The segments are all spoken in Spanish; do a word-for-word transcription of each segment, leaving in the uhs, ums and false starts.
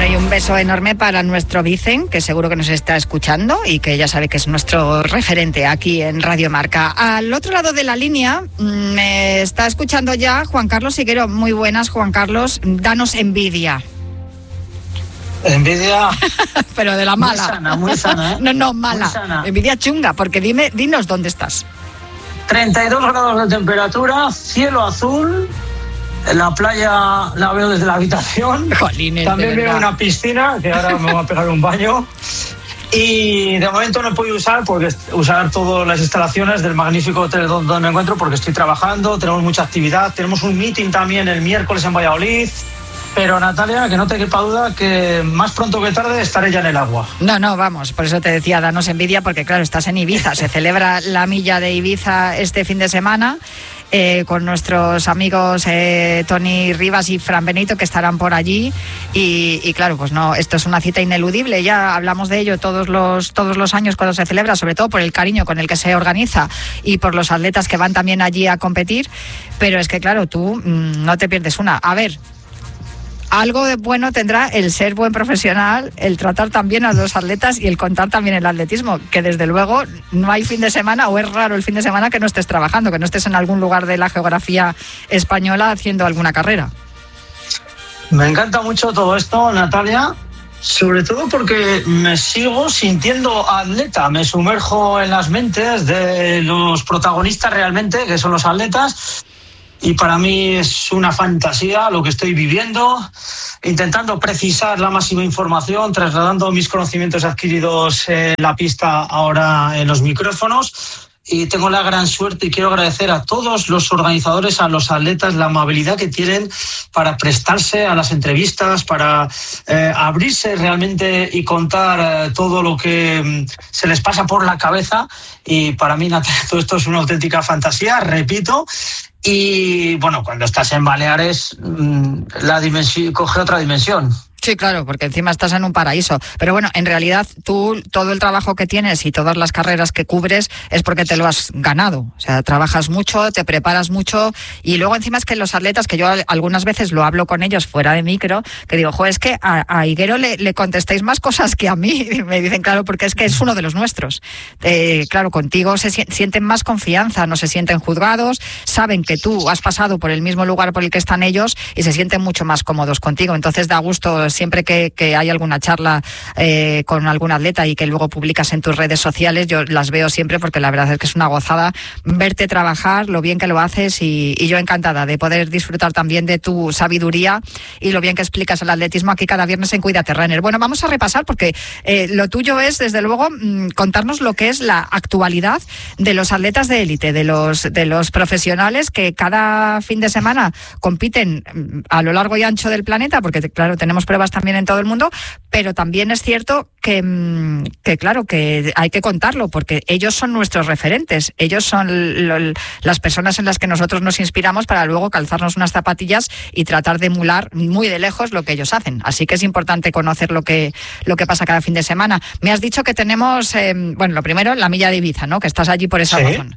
Bueno, y un beso enorme para nuestro Vicen, que seguro que nos está escuchando y que ya sabe que es nuestro referente aquí en Radio Marca. Al otro lado de la línea me está escuchando ya Juan Carlos Higuero. Muy buenas, Juan Carlos. Danos envidia. Envidia. Pero de la mala. Muy sana, muy sana, ¿eh? No, no, mala. Envidia chunga, porque dime, dinos dónde estás. treinta y dos grados de temperatura, cielo azul. La playa la veo desde la habitación. Jolines, también veo una piscina, que ahora me voy a pegar un baño. Y de momento no he podido usar porque usar todas las instalaciones del magnífico hotel donde me encuentro, porque estoy trabajando, tenemos mucha actividad, tenemos un meeting también el miércoles en Valladolid. Pero Natalia, que no te quepa duda que más pronto que tarde estaré ya en el agua. No, no, vamos, por eso te decía, danos envidia, porque claro, estás en Ibiza, se celebra la milla de Ibiza este fin de semana. Eh, con nuestros amigos eh, Tony Rivas y Fran Benito, que estarán por allí y, y claro, pues no, esto es una cita ineludible, ya hablamos de ello todos los, todos los años cuando se celebra, sobre todo por el cariño con el que se organiza y por los atletas que van también allí a competir, pero es que claro, tú mmm, no te pierdes una. A ver, algo de bueno tendrá el ser buen profesional, el tratar también a los atletas y el contar también el atletismo, que desde luego no hay fin de semana, o es raro el fin de semana que no estés trabajando, que no estés en algún lugar de la geografía española haciendo alguna carrera. Me encanta mucho todo esto, Natalia, sobre todo porque me sigo sintiendo atleta, me sumerjo en las mentes de los protagonistas realmente, que son los atletas. Y para mí es una fantasía lo que estoy viviendo, intentando precisar la máxima información, trasladando mis conocimientos adquiridos en la pista ahora en los micrófonos. Y tengo la gran suerte y quiero agradecer a todos los organizadores, a los atletas, la amabilidad que tienen para prestarse a las entrevistas, para eh, abrirse realmente y contar eh, todo lo que mm, se les pasa por la cabeza. Y para mí todo esto es una auténtica fantasía, repito. Y bueno, cuando estás en Baleares, la dimensión coge otra dimensión. Sí, claro, porque encima estás en un paraíso. Pero bueno, en realidad tú, todo el trabajo que tienes y todas las carreras que cubres es porque te lo has ganado. O sea, trabajas mucho, te preparas mucho y luego encima es que los atletas, que yo algunas veces lo hablo con ellos fuera de micro, que digo, jo, es que a, a Higuero le, le contestáis más cosas que a mí. Y me dicen, claro, porque es que es uno de los nuestros. Eh, claro, contigo se sienten más confianza, no se sienten juzgados, saben que tú has pasado por el mismo lugar por el que están ellos y se sienten mucho más cómodos contigo. Entonces da gusto siempre que, que hay alguna charla eh, con algún atleta y que luego publicas en tus redes sociales, yo las veo siempre porque la verdad es que es una gozada verte trabajar, lo bien que lo haces y, y yo encantada de poder disfrutar también de tu sabiduría y lo bien que explicas el atletismo aquí cada viernes en Cuídate Runner. Bueno, vamos a repasar porque eh, lo tuyo es, desde luego, mmm, contarnos lo que es la actualidad de los atletas de élite, de los, de los profesionales que cada fin de semana compiten a lo largo y ancho del planeta, porque claro, tenemos pruebas también en todo el mundo, pero también es cierto que, que claro, que hay que contarlo, porque ellos son nuestros referentes, ellos son lo, las personas en las que nosotros nos inspiramos para luego calzarnos unas zapatillas y tratar de emular muy de lejos lo que ellos hacen. Así que es importante conocer lo que, lo que pasa cada fin de semana. Me has dicho que tenemos, eh, bueno, lo primero, la milla de Ibiza, ¿no? Que estás allí por esa sí. razón.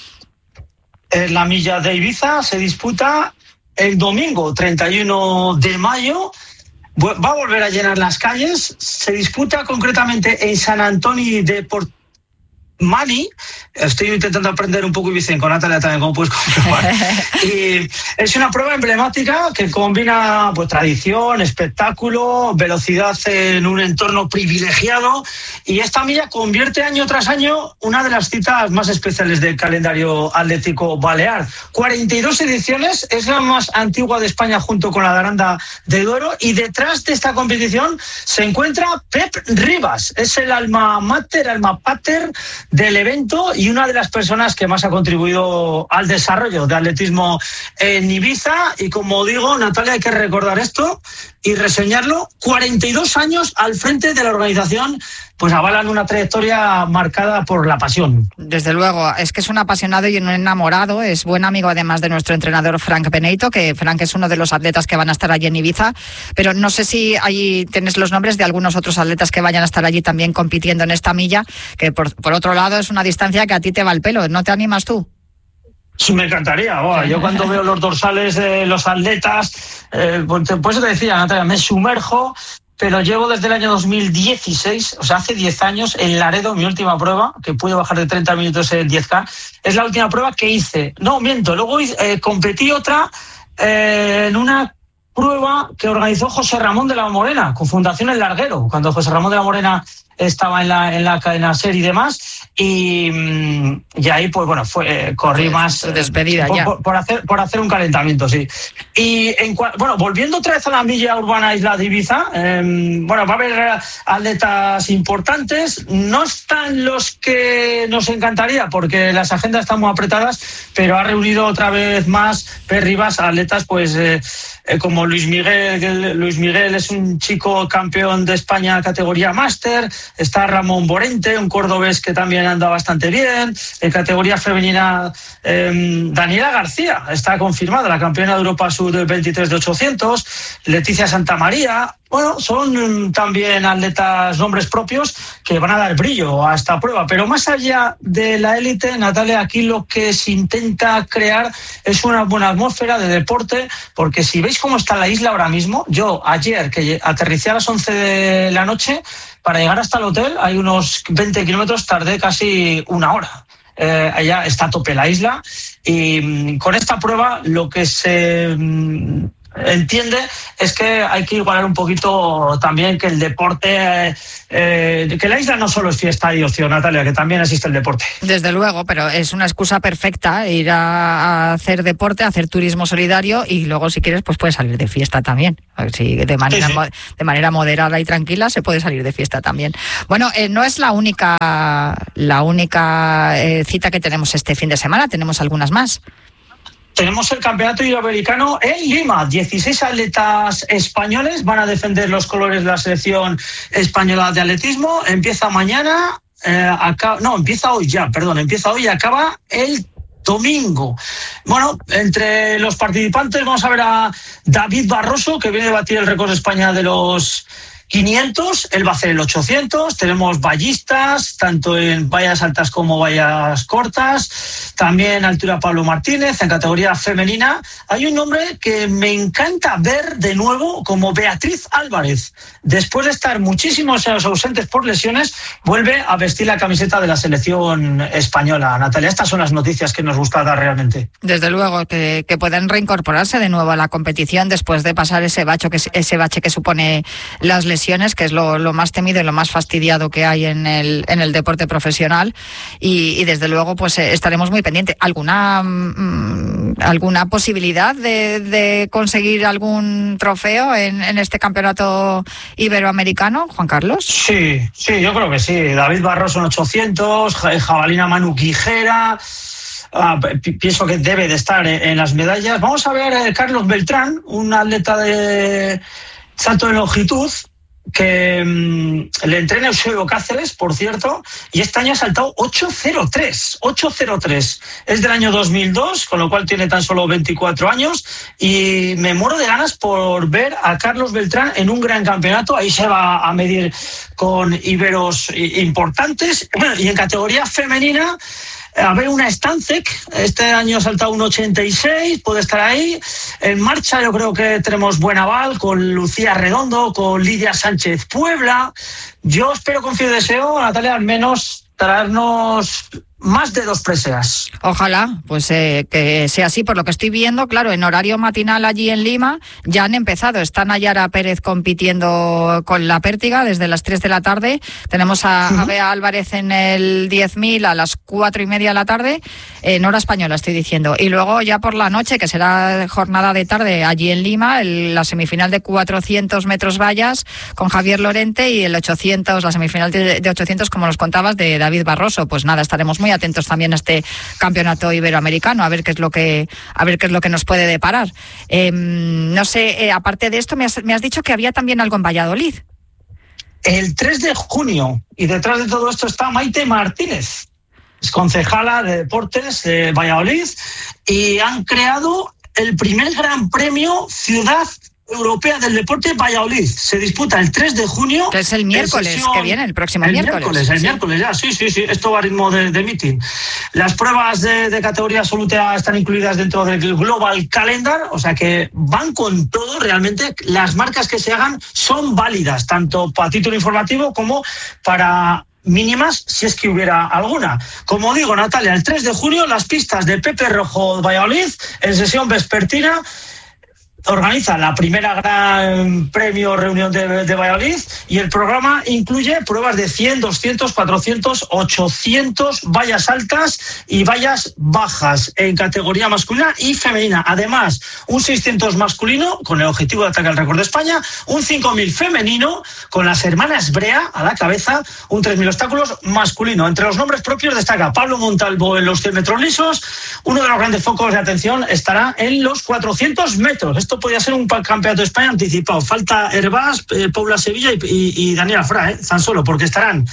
La milla de Ibiza se disputa el domingo treinta y uno de mayo. Va a volver a llenar las calles. Se disputa concretamente en San Antonio de Portmany. Estoy intentando aprender un poco Ibicenco con Natalia también, como puedes comprobar. Y es una prueba emblemática que combina pues, tradición, espectáculo, velocidad en un entorno privilegiado. Y esta milla convierte año tras año una de las citas más especiales del calendario atlético balear. cuarenta y dos ediciones, es la más antigua de España junto con la de Aranda de Duero. Y detrás de esta competición se encuentra Pep Rivas. Es el alma mater, alma pater del evento y una de las personas que más ha contribuido al desarrollo de atletismo en Ibiza. Y como digo, Natalia, hay que recordar esto y reseñarlo. cuarenta y dos años al frente de la organización, pues avalan una trayectoria marcada por la pasión. Desde luego, es que es un apasionado y un enamorado, es buen amigo además de nuestro entrenador Frank Benito, que Frank es uno de los atletas que van a estar allí en Ibiza, pero no sé si ahí tienes los nombres de algunos otros atletas que vayan a estar allí también compitiendo en esta milla, que por, por otro lado es una distancia que a ti te va el pelo, ¿no te animas tú? Me encantaría. Oh, yo cuando veo los dorsales de los atletas, eh, pues, pues te decía, Natalia, me sumerjo pero llevo desde el año dos mil dieciséis, o sea, hace diez años, en Laredo, mi última prueba, que pude bajar de treinta minutos en diez K, es la última prueba que hice. No, miento, luego eh, competí otra eh, en una prueba que organizó José Ramón de la Morena, con Fundación El Larguero, cuando José Ramón de la Morena estaba en la, en la cadena SER y demás, y, y ahí pues bueno, fue, eh, corrí pues, más despedida por, ya. Por, por, hacer, por hacer un calentamiento, sí. Y en, bueno, volviendo otra vez a la milla urbana Isla de Ibiza, eh, bueno, va a haber atletas importantes, no están los que nos encantaría porque las agendas están muy apretadas, pero ha reunido otra vez más Perribas atletas pues eh, eh, como Luis Miguel. Luis Miguel es un chico campeón de España categoría máster. Está Ramón Borente, un cordobés que también anda bastante bien. En categoría femenina, eh, Daniela García está confirmada, la campeona de Europa sub veintitrés de ochocientos. Leticia Santamaría. Bueno, son también atletas nombres propios que van a dar brillo a esta prueba. Pero más allá de la élite, Natalia, aquí lo que se intenta crear es una buena atmósfera de deporte, porque si veis cómo está la isla ahora mismo, yo ayer que aterricé a las once de la noche, para llegar hasta el hotel hay unos veinte kilómetros, tardé casi una hora. Eh, allá está a tope la isla y con esta prueba lo que se entiende es que hay que igualar un poquito también que el deporte, eh, que la isla no solo es fiesta y ocio, Natalia, que también existe el deporte. Desde luego, pero es una excusa perfecta ir a, a hacer deporte, a hacer turismo solidario y luego si quieres pues puedes salir de fiesta también. Si de manera sí, sí. de manera moderada y tranquila se puede salir de fiesta también. Bueno, eh, no es la única la única eh, cita que tenemos este fin de semana, tenemos algunas más. Tenemos el Campeonato Iberoamericano en Lima. dieciséis atletas españoles van a defender los colores de la selección española de atletismo. Empieza mañana, eh, acá, no, empieza hoy ya, perdón, empieza hoy y acaba el domingo. Bueno, entre los participantes vamos a ver a David Barroso, que viene a batir el récord de España de los quinientos, él va a hacer el ochocientos, tenemos vallistas, tanto en vallas altas como vallas cortas, también altura Pablo Martínez, en categoría femenina. Hay un nombre que me encanta ver de nuevo, como Beatriz Álvarez. Después de estar muchísimos años ausentes por lesiones, vuelve a vestir la camiseta de la selección española. Natalia, estas son las noticias que nos gusta dar realmente. Desde luego, que, que puedan reincorporarse de nuevo a la competición después de pasar ese bache que, ese bache que supone las lesiones, que es lo, lo más temido y lo más fastidiado que hay en el, en el deporte profesional y, y desde luego pues eh, estaremos muy pendientes. ¿Alguna, mmm, alguna posibilidad de, de conseguir algún trofeo en, en este campeonato iberoamericano, Juan Carlos? Sí, sí, yo creo que sí. David Barroso en ochocientos, Jabalina Manu Quijera. Ah, pienso que debe de estar en, en las medallas. Vamos a ver a eh, Carlos Beltrán, un atleta de salto de longitud, que mmm, le entrena Eusebio Cáceres, por cierto, y este año ha saltado ocho cero tres. ocho cero tres. Es del año dos mil dos, con lo cual tiene tan solo veinticuatro años, y me muero de ganas por ver a Carlos Beltrán en un gran campeonato. Ahí se va a medir con iberos importantes, y en categoría femenina a ver una Stancek, este año ha saltado un ochenta y seis, puede estar ahí. En marcha yo creo que tenemos buen aval con Lucía Redondo, con Lidia Sánchez Puebla. Yo espero, confío y deseo, Natalia, al menos traernos más de dos preseas. Ojalá, pues eh, que sea así. Por lo que estoy viendo, claro, en horario matinal allí en Lima ya han empezado. Está Nayara Pérez compitiendo con la pértiga desde las tres de la tarde. Tenemos a, uh-huh. a Bea Álvarez en el diez mil a las cuatro y media de la tarde, en hora española estoy diciendo. Y luego ya por la noche, que será jornada de tarde allí en Lima, el, la semifinal de cuatrocientos metros vallas con Javier Lorente y el ochocientos, la semifinal de, de ochocientos, como nos contabas, de David Barroso. Pues nada, estaremos muy atentos también a este campeonato iberoamericano, a ver qué es lo que a ver qué es lo que nos puede deparar. Eh, no sé, eh, aparte de esto, me has, me has dicho que había también algo en Valladolid. El tres de junio, y detrás de todo esto está Maite Martínez, es concejala de deportes de Valladolid, y han creado el primer gran premio Ciudad Europea del Deporte Valladolid. Se disputa el tres de junio. Que es el miércoles sesión, que viene, el próximo el miércoles. miércoles. El sí. miércoles ya, sí, sí, sí. Esto va a ritmo de, de meeting. Las pruebas de, de categoría absoluta están incluidas dentro del Global Calendar, o sea que van con todo. Realmente las marcas que se hagan son válidas, tanto para título informativo como para mínimas, si es que hubiera alguna. Como digo, Natalia, el tres de junio, las pistas de Pepe Rojo Valladolid, en sesión vespertina, organiza la primera gran premio reunión de, de Valladolid, y el programa incluye pruebas de cien, doscientos, cuatrocientos, ochocientos, vallas altas y vallas bajas en categoría masculina y femenina. Además, un seiscientos masculino con el objetivo de atacar el récord de España, un cinco mil femenino con las hermanas Brea a la cabeza, un tres mil obstáculos masculino. Entre los nombres propios destaca Pablo Montalvo en los cien metros lisos. Uno de los grandes focos de atención estará en los cuatrocientos metros. Esto podría ser un campeonato de España anticipado. Falta Herbás, eh, Paula Sevilla y, y, y Daniela Fra, eh, tan solo, porque estarán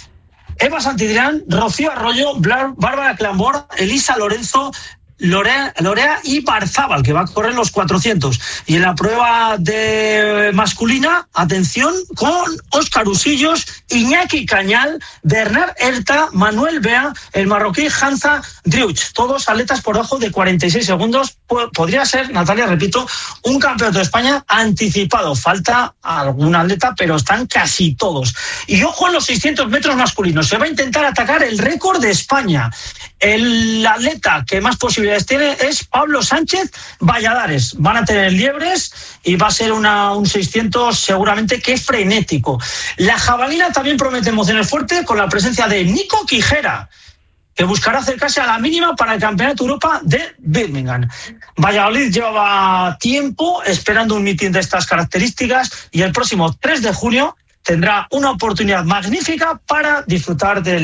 Eva Santidrián, Rocío Arroyo, Blar, Bárbara Clambor, Elisa Lorenzo, Lorea, Lorea y Barzábal, que va a correr los cuatrocientos. Y en la prueba de masculina, atención, con Óscar Usillos, Iñaki Cañal, Bernard Erta, Manuel Bea, el marroquí Hanza Driuch. Todos atletas por debajo de cuarenta y seis segundos. Podría ser, Natalia, repito, un campeonato de España anticipado. Falta algún atleta, pero están casi todos. Y ojo en los seiscientos metros masculinos. Se va a intentar atacar el récord de España. El atleta que más posibilidades tiene es Pablo Sánchez Valladares. Van a tener liebres y va a ser una, un seiscientos seguramente que frenético. La jabalina también promete emociones fuertes con la presencia de Nico Quijera, que buscará acercarse a la mínima para el Campeonato de Europa de Birmingham. Valladolid lleva tiempo esperando un mitin de estas características y el próximo tres de junio tendrá una oportunidad magnífica para disfrutar del